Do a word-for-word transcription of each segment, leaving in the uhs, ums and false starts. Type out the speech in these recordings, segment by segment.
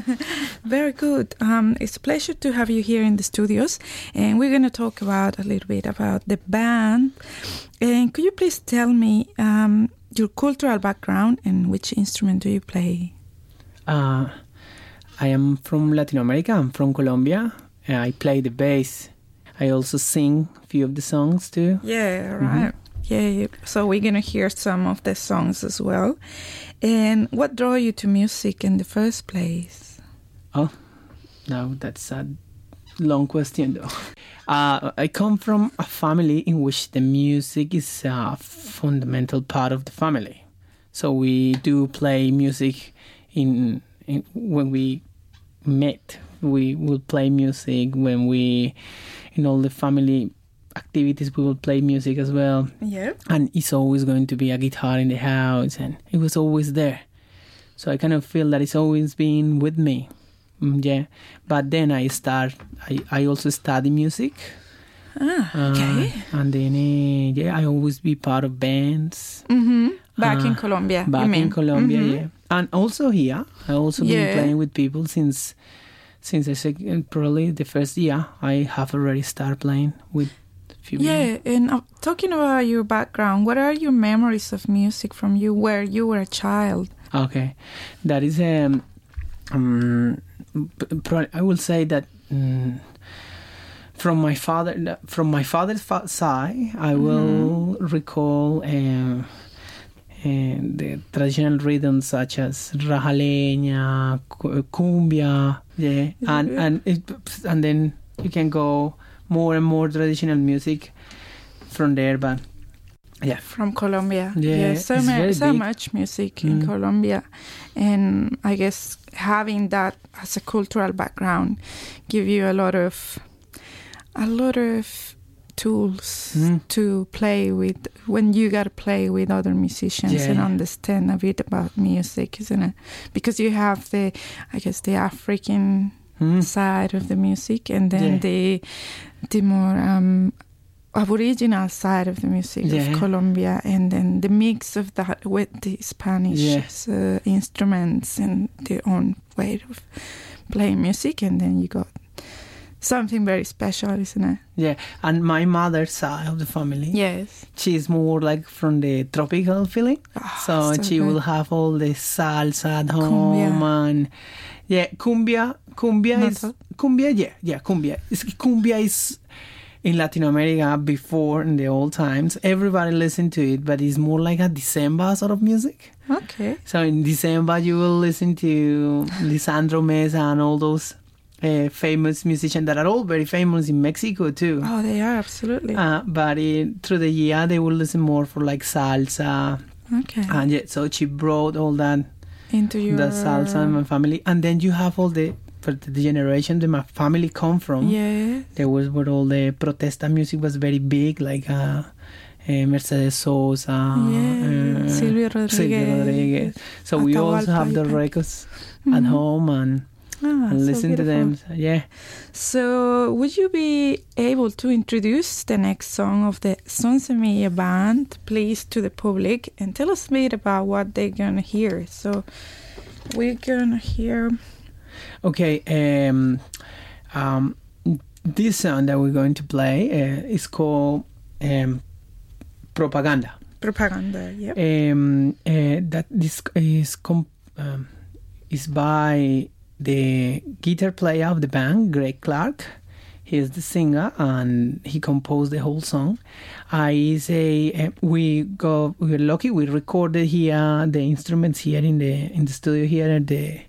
Very good. Um, it's a pleasure to have you here in the studios, and we're going to talk about a little bit about the band. And could you please tell me um, your cultural background and which instrument do you play? Uh, I am from Latin America. I'm from Colombia. I play the bass. I also sing a few of the songs too. Yeah, right. Mm-hmm. Yeah, so we're going to hear some of the songs as well. And what drew you to music in the first place? Oh, no, that's a long question though. Uh, I come from a family in which the music is a fundamental part of the family. So we do play music in, in when we met. We will play music when we, in all the family activities, we will play music as well. Yeah. And it's always going to be a guitar in the house, and it was always there. So I kind of feel that it's always been with me. Mm, yeah. But then I start, I, I also study music. Ah, okay. Uh, and then, uh, yeah, I always be part of bands. Mm-hmm. Back uh, in Colombia, Back you mean? in Colombia, mm-hmm. yeah. And also here, I also yeah. been playing with people since, since I said probably the first year. I have already started playing with few yeah, people. And uh, talking about your background, what are your memories of music from you where you were a child? Okay, that is um, um I will say that um, from my father, from my father's fa- side, I will mm-hmm. recall um, uh, the traditional rhythms such as rajaleña, cumbia, yeah, and and it, and then you can go more and more traditional music from there, but yeah, from Colombia, yeah, yeah so, ma- so much music mm. in Colombia, and I guess having that as a cultural background give you a lot of a lot of tools mm. to play with when you got to play with other musicians yeah. and understand a bit about music, isn't it? Because you have the, I guess, the African mm. side of the music, and then yeah. the the more um, Aboriginal side of the music yeah. of Colombia, and then the mix of that with the Spanish yeah. uh, instruments and their own way of playing music, and then you got something very special, isn't it? Yeah, and my mother's side of the family, yes, she's more like from the tropical feeling, oh, so, so she good. will have all the salsa at home cumbia. and yeah, cumbia, cumbia Not is so? cumbia, yeah, yeah, cumbia. It's, cumbia is in Latin America before in the old times. Everybody listened to it, but it's more like a December sort of music. Okay. So in December you will listen to Lisandro Mesa and all those. Uh, famous musicians that are all very famous in Mexico too. Oh, they are, absolutely. Uh, but in, through the year, they will listen more for like salsa. Okay. And yeah, so she brought all that into your the salsa in my family, and then you have all the for the generation that my family come from. Yeah. There was where all the protesta music was very big, like uh, uh, Mercedes Sosa, yeah. uh, Silvio Rodriguez. Silvio Rodriguez. So Atahualpa we also have the records mm-hmm. at home and. Ah, and listen so to them, yeah. So, would you be able to introduce the next song of the Son Semilla band, please, to the public, and tell us a bit about what they're gonna hear? So, we're gonna hear. Okay, um, um, this song that we're going to play uh, is called um, Propaganda. Propaganda, yeah. Um, uh, that this is comp- um, is by the guitar player of the band, Greg Clark. He is the singer, and he composed the whole song. I say uh, we go. We were lucky. We recorded here the instruments here in the in the studio here at the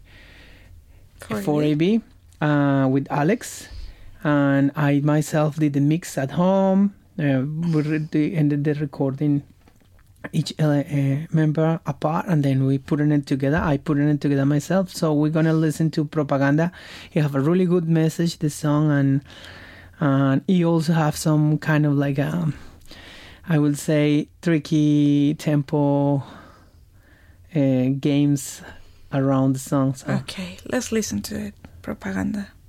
four A B uh, with Alex, and I myself did the mix at home. Uh, we ended the recording. Each uh, uh, member apart, and then we put it together. I put it together myself. So we're gonna listen to Propaganda. You have a really good message, this song, and and you also have some kind of like a, I would say, tricky tempo uh, games around the song. So. Okay, let's listen to it. Propaganda.